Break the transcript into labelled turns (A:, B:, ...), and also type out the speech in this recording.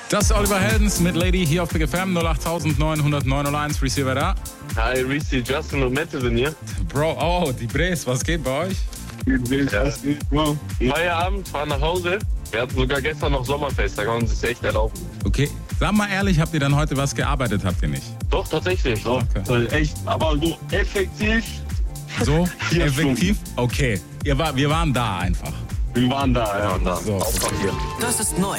A: Das ist Oliver Heldens mit Lady hier auf Big FM 08901 Receiver da.
B: Hi, Reese, Justin und Mette sind hier.
A: Bro, oh, die Bres, was geht bei euch?
B: Feierabend, fahren nach Hause. Wir hatten sogar gestern noch Sommerfest, da kann man sich echt erlauben.
A: Okay, sag mal ehrlich, habt ihr dann heute was gearbeitet, habt ihr nicht?
B: Doch, tatsächlich. Doch.
A: Okay.
C: Echt, aber so effektiv.
A: So,
C: 4
A: effektiv? Okay, wir waren da einfach.
C: Wir waren da, ja.
B: Ja,
A: So.
B: Aufwand hier.
D: Das ist neu.